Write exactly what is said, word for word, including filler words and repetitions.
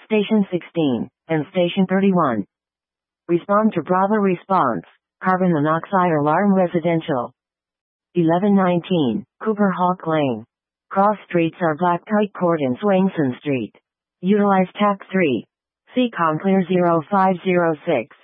Station sixteen, and Station thirty-one. Respond to Bravo response, carbon monoxide alarm residential. eleven nineteen, Cooper Hawk Lane. Cross streets are Black Kite Court and Swainson Street. Utilize T A C three. C COM Clear zero five zero six.